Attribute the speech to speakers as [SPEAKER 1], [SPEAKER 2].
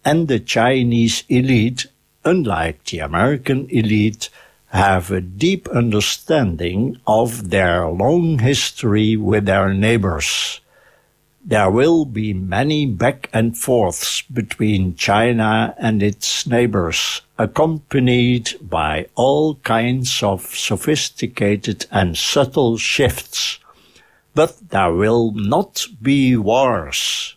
[SPEAKER 1] and the Chinese elite, unlike the American elite, have a deep understanding of their long history with their neighbors. There will be many back and forths between China and its neighbors, accompanied by all kinds of sophisticated and subtle shifts. But there will not be wars.